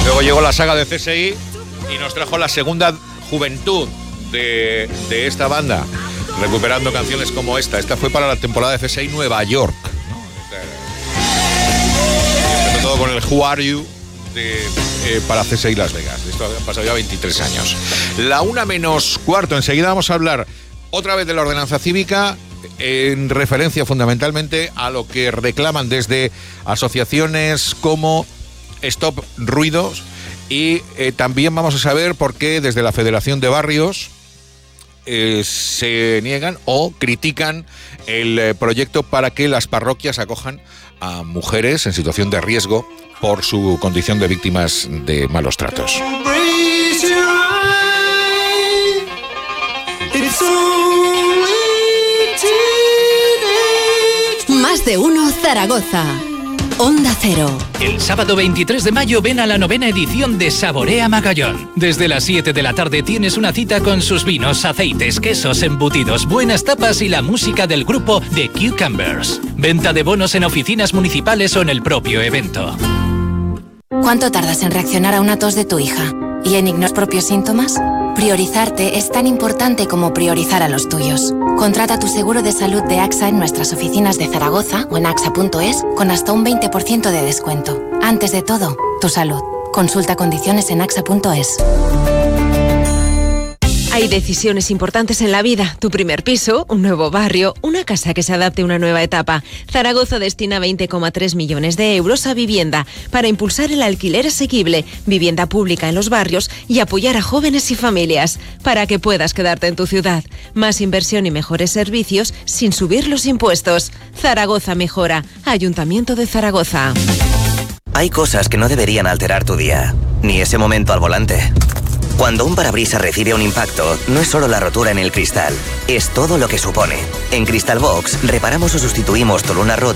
Luego llegó la saga de CSI y nos trajo la segunda juventud de esta banda, recuperando canciones como esta. Esta fue para la temporada de CSI Nueva York, ¿no? Sobre todo con el Who Are You para CSI Las Vegas. Esto ha pasado ya 23 años. La 1:15. Enseguida vamos a hablar otra vez de la ordenanza cívica, en referencia fundamentalmente a lo que reclaman desde asociaciones como Stop Ruidos, y también vamos a saber por qué desde la Federación de Barrios se niegan o critican el proyecto para que las parroquias acojan a mujeres en situación de riesgo por su condición de víctimas de malos tratos. Más de uno Zaragoza. Onda Cero. El sábado 23 de mayo ven a la 9ª edición de Saborea Magallón. Desde las 7 de la tarde tienes una cita con sus vinos, aceites, quesos, embutidos, buenas tapas y la música del grupo The Cucumbers. Venta de bonos en oficinas municipales o en el propio evento. ¿Cuánto tardas en reaccionar a una tos de tu hija? ¿Y en ignorar propios síntomas? Priorizarte es tan importante como priorizar a los tuyos. Contrata tu seguro de salud de AXA en nuestras oficinas de Zaragoza o en axa.es con hasta un 20% de descuento. Antes de todo, tu salud. Consulta condiciones en axa.es. Hay decisiones importantes en la vida. Tu primer piso, un nuevo barrio, una casa que se adapte a una nueva etapa. Zaragoza destina 20,3 millones de euros a vivienda para impulsar el alquiler asequible, vivienda pública en los barrios y apoyar a jóvenes y familias para que puedas quedarte en tu ciudad. Más inversión y mejores servicios sin subir los impuestos. Zaragoza mejora. Ayuntamiento de Zaragoza. Hay cosas que no deberían alterar tu día, ni ese momento al volante. Cuando un parabrisas recibe un impacto, no es solo la rotura en el cristal, es todo lo que supone. En Crystal Box reparamos o sustituimos tu luna rota